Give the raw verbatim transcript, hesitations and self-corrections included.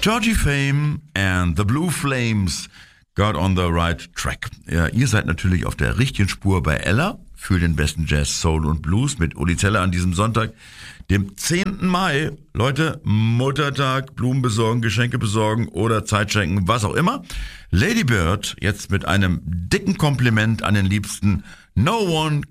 Georgie Fame and the Blue Flames got on the right track. Ja, ihr seid natürlich auf der richtigen Spur bei Ella für den besten Jazz, Soul und Blues mit Uli Zeller an diesem Sonntag, dem zehnten Mai. Leute, Muttertag, Blumen besorgen, Geschenke besorgen oder Zeit schenken, was auch immer. Lady Bird jetzt mit einem dicken Kompliment an den Liebsten. No one